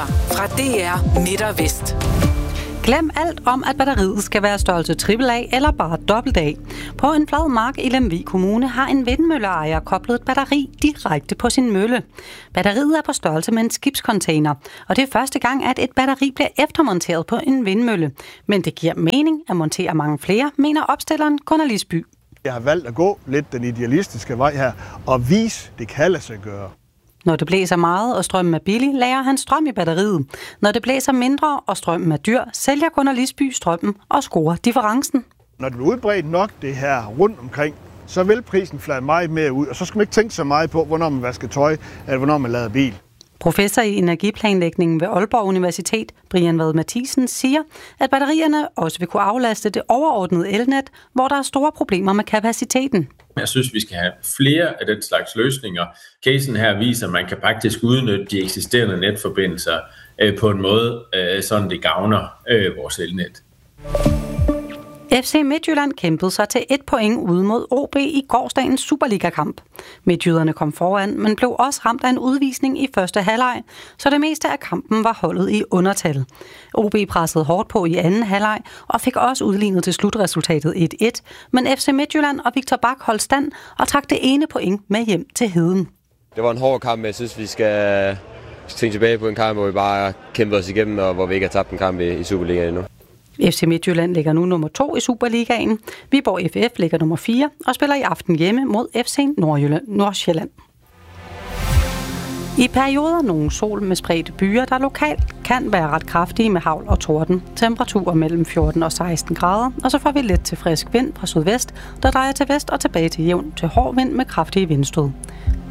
Nyheder fra DR Midt og Vest. Glem alt om, at batteriet skal være størrelse AAA eller bare AA. På en flad mark i Lemvig Kommune har en vindmølleejer koblet et batteri direkte på sin mølle. Batteriet er på størrelse med en skibscontainer, og det er første gang, at et batteri bliver eftermonteret på en vindmølle. Men det giver mening at montere mange flere, mener opstilleren Gunnar Lisby. Jeg har valgt at gå lidt den idealistiske vej her og vise, det kan lade sig gøre. Når det blæser meget og strømmen er billig, lagrer han strøm i batteriet. Når det blæser mindre og strømmen er dyr, sælger Gunnar Lisby strømmen og scorer differencen. Når det bliver udbredt nok det her rundt omkring, så vil prisen flade meget mere ud, og så skal man ikke tænke så meget på, hvornår man vasker tøj, eller hvornår man lader bil. Professor i energiplanlægningen ved Aalborg Universitet, Brian Vad Mathisen, siger, at batterierne også vil kunne aflaste det overordnede elnet, hvor der er store problemer med kapaciteten. Jeg synes, vi skal have flere af den slags løsninger. Casen her viser, at man kan faktisk udnytte de eksisterende netforbindelser på en måde, sådan det gavner vores elnet. FC Midtjylland kæmpede sig til 1 point ude mod OB i gårsdagens Superliga-kamp. Midtjyderne kom foran, men blev også ramt af en udvisning i første halvleg, så det meste af kampen var holdet i undertal. OB pressede hårdt på i anden halvleg og fik også udlignet til slutresultatet 1-1, men FC Midtjylland og Victor Bak holdt stand og trak det ene point med hjem til Heden. Det var en hård kamp, men jeg synes, vi skal tænke tilbage på en kamp, hvor vi bare kæmpede os igennem, og hvor vi ikke har tabt en kamp i Superligaen endnu. FC Midtjylland ligger nu nummer 2 i Superligaen. Viborg FF ligger nummer 4 og spiller i aften hjemme mod FC Nordsjælland. I perioder nogle sol med spredte byer, der lokalt kan være ret kraftige med hagl og torden. Temperaturer mellem 14 og 16 grader, og så får vi let til frisk vind fra sydvest, der drejer til vest og tilbage til jævn til hård vind med kraftige vindstød.